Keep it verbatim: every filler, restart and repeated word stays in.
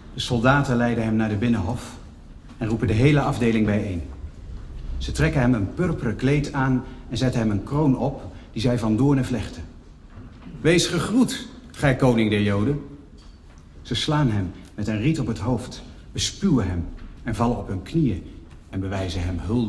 De soldaten leiden hem naar de binnenhof en roepen de hele afdeling bijeen. Ze trekken hem een purperen kleed aan en zetten hem een kroon op die zij van doornen vlechten. Wees gegroet, gij koning der Joden. Ze slaan hem met een riet op het hoofd, bespuwen hem en vallen op hun knieën en bewijzen hem hulde.